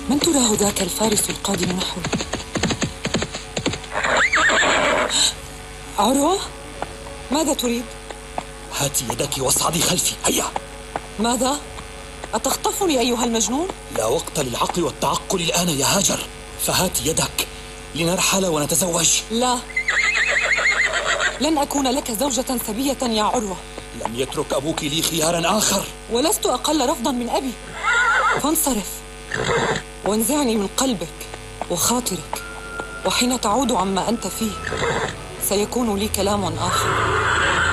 من تراه ذاك الفارس القادم نحوه؟ عروة؟ ماذا تريد؟ هاتي يدك واصعدي خلفي، هيا. ماذا؟ أتخطفني أيها المجنون؟ لا وقت للعقل والتعقل الآن يا هاجر، فهاتي يدك لنرحل ونتزوج. لا، لن أكون لك زوجة سبية يا عروة. لم يترك أبوك لي خيارا آخر. ولست أقل رفضا من أبي، فانصرف وانزعني من قلبك وخاطرك، وحين تعود عما أنت فيه سيكون لي كلام آخر.